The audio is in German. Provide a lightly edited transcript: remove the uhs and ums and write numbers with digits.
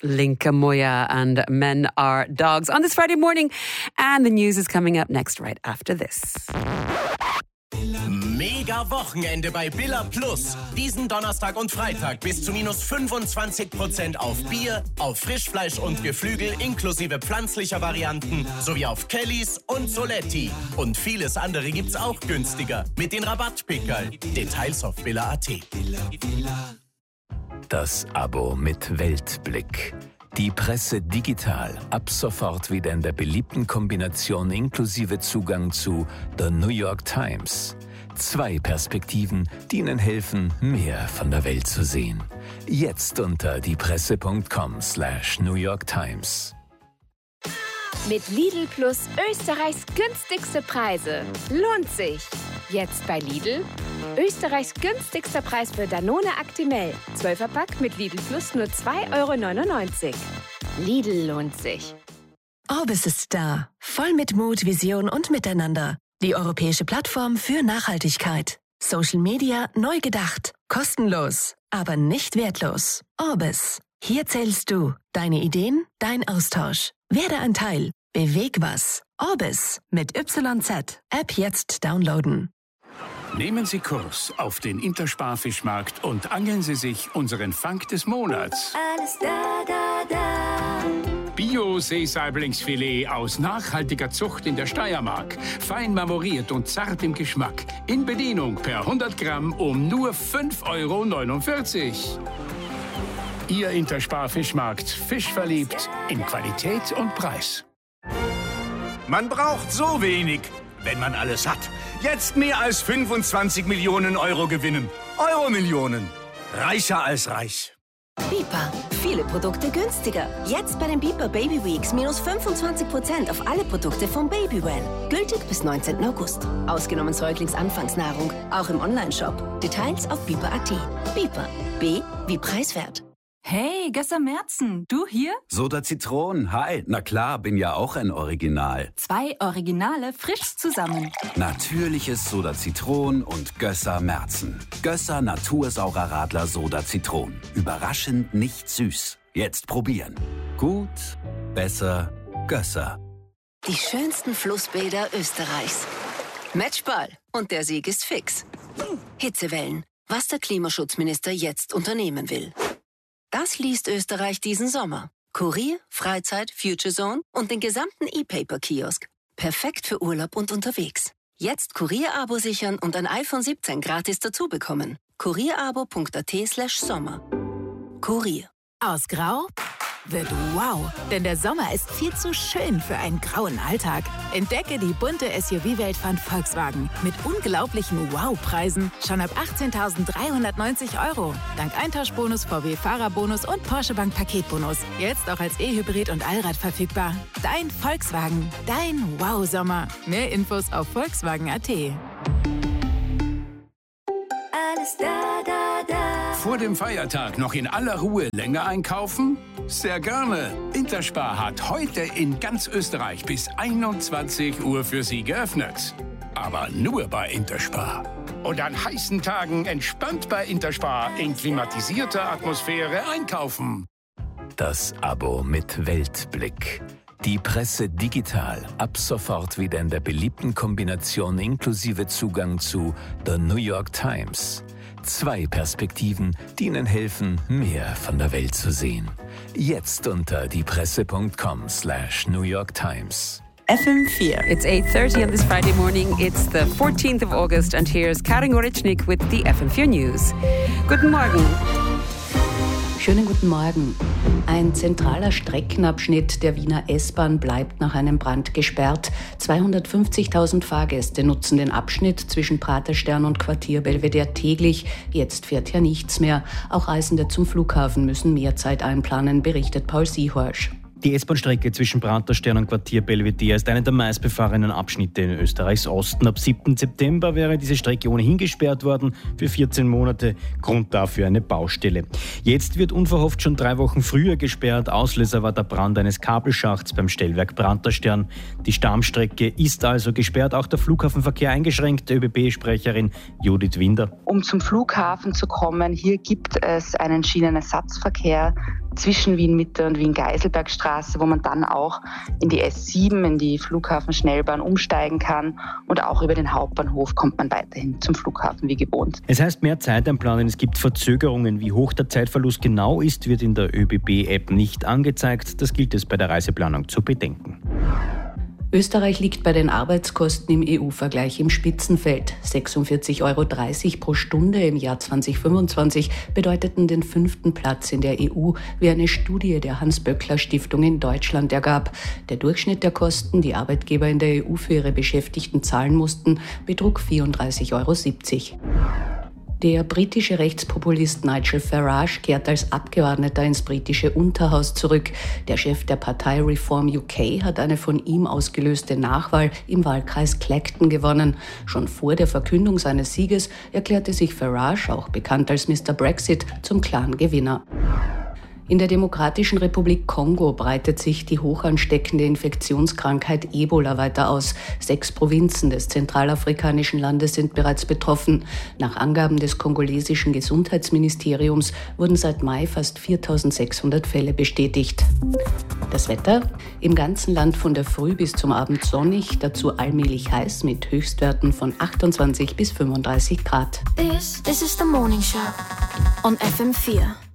Linka Moya and Men Are Dogs on this Friday morning. And the news is coming up next right after this. Mega Wochenende bei Billa Plus. Diesen Donnerstag und Freitag bis zu minus 25% auf Bier, auf Frischfleisch und Geflügel inklusive pflanzlicher Varianten sowie auf Kellys und Soletti. Und vieles andere gibt's auch günstiger mit den Rabattpickerl. Details auf billa.at. Das Abo mit Weltblick. Die Presse digital, ab sofort wieder in der beliebten Kombination inklusive Zugang zu The New York Times. 2 Perspektiven, die Ihnen helfen, mehr von der Welt zu sehen. Jetzt unter diepresse.com/New York Times. Mit Lidl Plus Österreichs günstigste Preise. Lohnt sich. Jetzt bei Lidl. Österreichs günstigster Preis für Danone Actimel. 12er-Pack mit Lidl Plus nur 2,99 €. Lidl lohnt sich. Orbis ist da. Voll mit Mut, Vision und Miteinander. Die europäische Plattform für Nachhaltigkeit. Social Media neu gedacht. Kostenlos, aber nicht wertlos. Orbis. Hier zählst du. Deine Ideen, dein Austausch. Werde ein Teil. Beweg was. Orbis mit YZ. App jetzt downloaden. Nehmen Sie Kurs auf den Interspar-Fischmarkt und angeln Sie sich unseren Fang des Monats. Alles da, da, da. Bio-Seesaiblingsfilet aus nachhaltiger Zucht in der Steiermark. Fein marmoriert und zart im Geschmack. In Bedienung per 100 Gramm um nur 5,49 €. Ihr Interspar-Fischmarkt. Fischverliebt in Qualität und Preis. Man braucht so wenig, wenn man alles hat. Jetzt mehr als 25 Millionen € gewinnen. Euro-Millionen. Reicher als reich. Bipa. Viele Produkte günstiger. Jetzt bei den Bipa Baby Weeks minus 25% auf alle Produkte von Babywell. Gültig bis 19. August. Ausgenommen Säuglingsanfangsnahrung. Auch im Onlineshop. Details auf bipa.at. Bipa. B wie preiswert. Hey, Gösser Merzen, du hier? Soda Zitron, hi. Na klar, bin ja auch ein Original. 2 Originale frisch zusammen. Natürliches Soda Zitron und Gösser Merzen. Gösser Natursaurer Radler Soda Zitron. Überraschend nicht süß. Jetzt probieren. Gut, besser, Gösser. Die schönsten Flussbäder Österreichs. Matchball. Und der Sieg ist fix. Hitzewellen. Was der Klimaschutzminister jetzt unternehmen will. Das liest Österreich diesen Sommer. Kurier, Freizeit, Future Zone und den gesamten E-Paper-Kiosk. Perfekt für Urlaub und unterwegs. Jetzt Kurier-Abo sichern und ein iPhone 17 gratis dazu bekommen. kurierabo.at/Sommer. Kurier. Aus Grau wird wow, denn der Sommer ist viel zu schön für einen grauen Alltag. Entdecke die bunte SUV-Welt von Volkswagen mit unglaublichen Wow-Preisen schon ab 18.390 €. Dank Eintauschbonus, VW-Fahrerbonus und Porsche Bank Paketbonus. Jetzt auch als E-Hybrid und Allrad verfügbar. Dein Volkswagen, dein Wow-Sommer. Mehr Infos auf Volkswagen.at. Alles da, da, da. Vor dem Feiertag noch in aller Ruhe länger einkaufen? Sehr gerne. Interspar hat heute in ganz Österreich bis 21 Uhr für Sie geöffnet. Aber nur bei Interspar. Und an heißen Tagen entspannt bei Interspar in klimatisierter Atmosphäre einkaufen. Das Abo mit Weltblick. Die Presse digital, ab sofort wieder in der beliebten Kombination inklusive Zugang zu The New York Times. 2 Perspektiven, die Ihnen helfen, mehr von der Welt zu sehen. Jetzt unter diepresse.com/New York Times. FM4. It's 8:30 on this Friday morning. It's the 14th of August and here's Karin Gorichnik with the FM4 News. Guten Morgen. Schönen guten Morgen. Ein zentraler Streckenabschnitt der Wiener S-Bahn bleibt nach einem Brand gesperrt. 250.000 Fahrgäste nutzen den Abschnitt zwischen Praterstern und Quartier Belvedere täglich. Jetzt fährt ja nichts mehr. Auch Reisende zum Flughafen müssen mehr Zeit einplanen, berichtet Paul Seehorsch. Die S-Bahn-Strecke zwischen Praterstern und Quartier Belvedere ist eine der meistbefahrenen Abschnitte in Österreichs Osten. Ab 7. September wäre diese Strecke ohnehin gesperrt worden für 14 Monate. Grund dafür eine Baustelle. Jetzt wird unverhofft schon 3 Wochen früher gesperrt. Auslöser war der Brand eines Kabelschachts beim Stellwerk Praterstern. Die Stammstrecke ist also gesperrt, auch der Flughafenverkehr eingeschränkt. ÖBB-Sprecherin Judith Winder. Um zum Flughafen zu kommen, hier gibt es einen Schienenersatzverkehr. zwischen Wien-Mitte und Wien-Geiselbergstraße, wo man dann auch in die S7, in die Flughafenschnellbahn umsteigen kann. Und auch über den Hauptbahnhof kommt man weiterhin zum Flughafen wie gewohnt. Es heißt mehr Zeit einplanen, es gibt Verzögerungen. Wie hoch der Zeitverlust genau ist, wird in der ÖBB-App nicht angezeigt. Das gilt es bei der Reiseplanung zu bedenken. Österreich liegt bei den Arbeitskosten im EU-Vergleich im Spitzenfeld. 46,30 € pro Stunde im Jahr 2025 bedeuteten den 5. Platz in der EU, wie eine Studie der Hans-Böckler-Stiftung in Deutschland ergab. Der Durchschnitt der Kosten, die Arbeitgeber in der EU für ihre Beschäftigten zahlen mussten, betrug 34,70 €. Der britische Rechtspopulist Nigel Farage kehrt als Abgeordneter ins britische Unterhaus zurück. Der Chef der Partei Reform UK hat eine von ihm ausgelöste Nachwahl im Wahlkreis Clacton gewonnen. Schon vor der Verkündung seines Sieges erklärte sich Farage, auch bekannt als Mr. Brexit, zum klaren Gewinner. In der Demokratischen Republik Kongo breitet sich die hochansteckende Infektionskrankheit Ebola weiter aus. 6 Provinzen des zentralafrikanischen Landes sind bereits betroffen. Nach Angaben des kongolesischen Gesundheitsministeriums wurden seit Mai fast 4.600 Fälle bestätigt. Das Wetter? Im ganzen Land von der Früh bis zum Abend sonnig, dazu allmählich heiß mit Höchstwerten von 28 bis 35 Grad. This is the morning show on FM4.